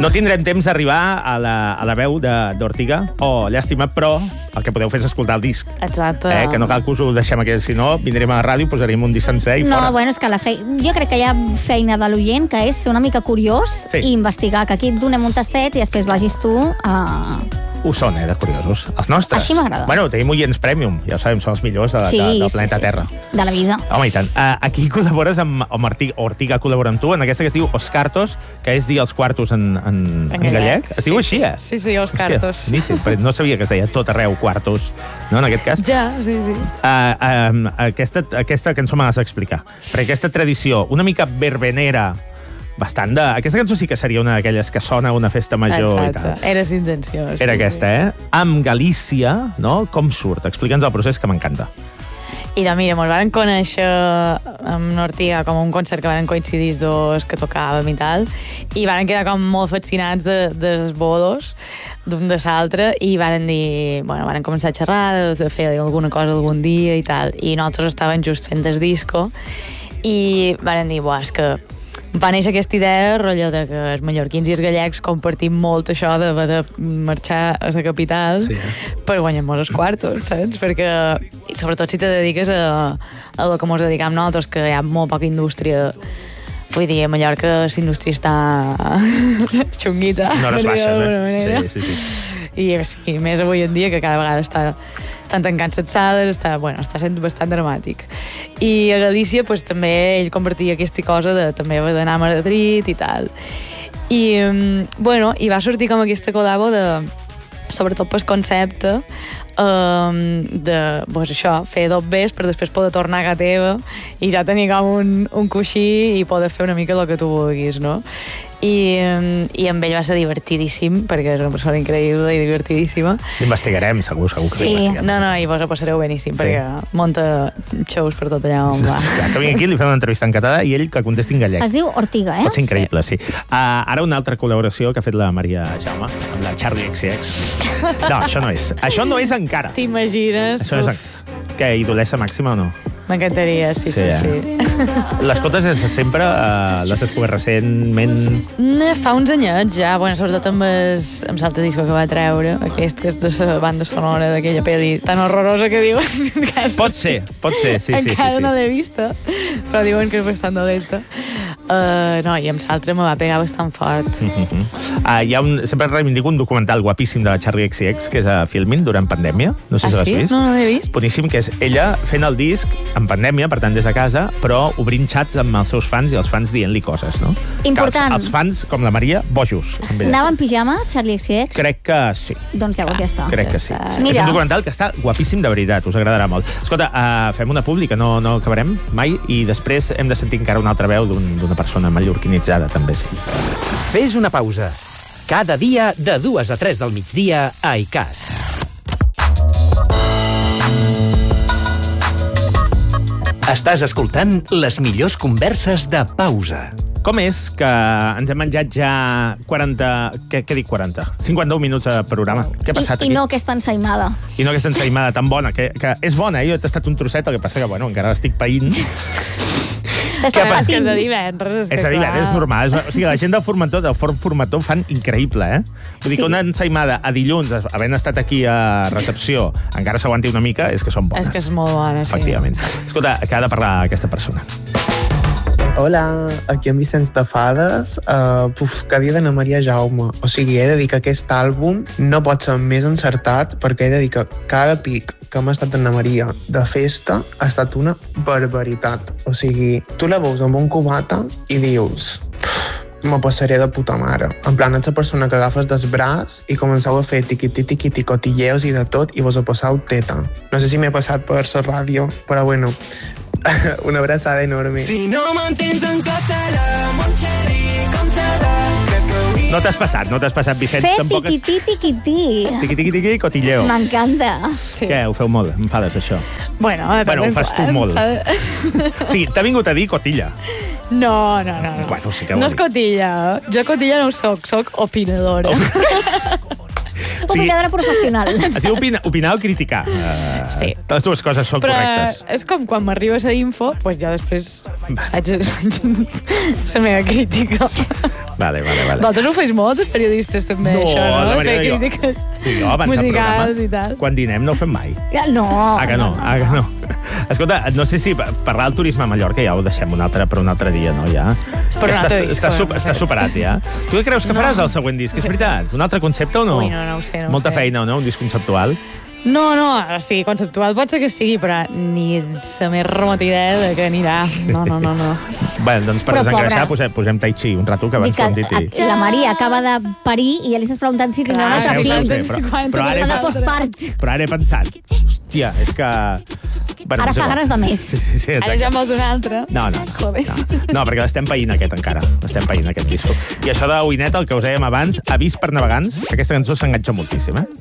No tindrem temps d'arribar a la veu d'Ortiga. Oh, llàstima, però el que podeu fer és escoltar el disc. Exacte. Que no cal que us ho deixem aquí, si no, vindrem a la ràdio, posaríem un disc sencer i fora. No, bueno, és que jo crec que hi ha feina de l'oient, que és ser una mica curiós i investigar, que aquí et donem un tastet i després vagis tu a... Ho són, de curiosos. Els nostres. Així m'agrada. Bueno, tenim oients premium, ja ho sabem, són els millors del planeta Terra. Sí. De la vida. Home, i tant. Aquí col·labores amb Ortiga col·labora amb tu, en aquesta que es diu Os Cartos, que és dir els quartos en gallec. Es diu així, Sí, Os Cartos. No sabia que es deia tot arreu quartos, no, en aquest cas? Ja, sí. Aquesta cançó me l'has d'explicar. Perquè aquesta tradició, una mica verbenera, bastant de... Aquesta cançó sí que seria una d'aquelles que sona a una festa major i tal. Era intenció. Era aquesta, Amb Galícia, no? Com surt? Explica'ns el procés, que m'encanta. I doncs mira, ens vam conèixer amb Ortiga com un concert que van coincidir dos que tocàvem i tal, i van quedar com molt fascinats dels bolos d'un de l'altre, i van dir, bueno, van començar a xerrar de fer alguna cosa algun dia i tal, i nosaltres estàvem just fent el disco i van dir, buah, és que va néixer aquesta idea, rotllo de que els mallorquins i els gallecs compartim molt això de marxar a la capital per guanyar-nos els quartos, saps? Perquè, sobretot si te dediques a el que ens dedicam nosaltres, que hi ha molt poca indústria. Vull dir, a Mallorca la indústria està xunguita. No les baixes, Sí. I més avui en dia, que cada vegada estan tancant les sales, està sent bastant dramàtic. I a Galícia pues, també ell compartia aquesta cosa de també d'anar a Madrid i tal. I va sortir com aquesta col·labo sobretot pel concepte de fer 2 Bs per després poder tornar a casa teva i ja tenir com un coixí i poder fer una mica el que tu vulguis, no? I amb ell va ser divertidíssim, perquè és una persona increïble i divertidíssima. L'investigarem, segur que l'investigarem. No, i vos ho passareu beníssim, perquè munta shows per tot allà on va. Que vingui aquí, li fem una entrevista en català i ell que contesti en gallec. Es diu Ortiga, Pot ser increïble, sí. Ara una altra col·laboració que ha fet la Maria Jaume amb la Charlie XCX. No, això no és. Això no és encara. T'imagines? Això és... Què, idolessa màxima o no? M'encantaria, sí. L'escoltes des de sempre? L'has descobert recentment? Fa uns anyets ja, sobretot amb l'altre disco que va treure, aquest que és de la banda sonora d'aquella pel·li tan horrorosa que diuen. Pot ser, sí. Encara no l'he vista, però diuen que és bastant dolenta. No, i amb l'altre me va pegar bastant fort. Sempre reivindico un documental guapíssim de la Charlie XCX, que és a Filmin, durant pandèmia. No sé si l'has vist. No l'he vist. Boníssim, que és ella fent el disc en pandèmia, per tant des de casa, però obrint xats amb els seus fans i els fans dient-li coses, no? Important. Els fans, com la Maria, bojos. Anava en pijama, Charlie XCX? Crec que sí. Doncs llavors ja està. Crec que sí. Mira. És un documental que està guapíssim de veritat, us agradarà molt. Escolta, fem una pública, no acabarem mai, i després hem de sentir encara una altra veu d'una persona mallorquinitzada, també, sí. Fes una pausa. Cada dia, de 2 a 3 del migdia, a ICAT. Estàs escoltant les millors converses de pausa. Com és que ens hem menjat ja 40... Què dic 40? 51 minuts de programa. Què ha passat aquí? I no aquesta ensaïmada. I no aquesta ensaïmada tan bona, que és bona, jo he tastat un trosset, el que passa que, encara l'estic païnt. És que és de divendres. És de divendres, és normal. O sigui, la gent del Forn Formató fan increïble, Vull dir que una ensaïmada a dilluns, havent estat aquí a recepció, encara s'aguanti una mica, és que són bones. És que és molt bona, sí. Efectivament. Escolta, que ha de parlar aquesta persona. Hola, aquí en Vicenç de Fades. Que dia d'Anna Maria Jaume. O sigui, he de dir que aquest àlbum no pot ser més encertat, perquè he de dir que cada pic que hem estat Anna Maria de festa ha estat una barbaritat. O sigui, tu la veus amb un cubata i dius... Me passaré de puta mare. En plan, ets la persona que agafes del braç i comenceu a fer tiqui-tiqui-tiqui, cotilleos i de tot, i vos ho passeu teta. No sé si m'he passat per la ràdio, però bueno, una abraçada enorme. Si no m'entens en català, mon xeri, com serà? No t'has passat, Vicenç. Fer tiqui-tiqui-tiqui. Tiqui-tiqui-tiqui, cotilleo. M'encanta. Què, ho feu molt? Em fades, això. Bueno, ho fas tu molt. Sí, t'ha vingut a dir cotilla. No. Bueno, sí que no és cotilla. Jo cotilla no soc opinadora. Opinadora professional. Es diu opinar o criticar. Sí. Les dues coses són correctes. Però és com quan m'arribes a info, doncs jo després faig la meva crítica. Vale. Vosaltres ho feis molt, els periodistes, també, això, no? de manera Fer jo. crítiques Sí, jo, abans del musicals programa, i tal. quan dinem no ho fem mai. No. Que no. Escolta, no sé si parlar del turisme a Mallorca ja ho deixem per un altre dia, no? Ja. Per un altre disc. Està superat, ja. Tu què creus que faràs al següent disc? És veritat? Un altre concepte o no? Ui, no ho sé. Molta feina, no? Un disc conceptual. No, o sigui, conceptual pot ser que sigui, però ni la més remota idea de que anirà. No. Bé, doncs per Però, desengreixar pobra. posem Tai Chi un rato, que abans ho hem dit. La Maria acaba de parir i ja li estàs preguntant si tindrà un altre ho fill. sé, però Està de postpart. Però ara he pensat, hòstia, és que... Bueno, Ara és fa igual. ganes de més. Sí, Ara ja en vols un altre? No. Joder. No, perquè l'estem païnt aquest encara. L'estem païnt aquest disco. I això de Uineta, el que us dèiem abans, Avís per navegants, aquesta cançó s'enganxa moltíssim, eh?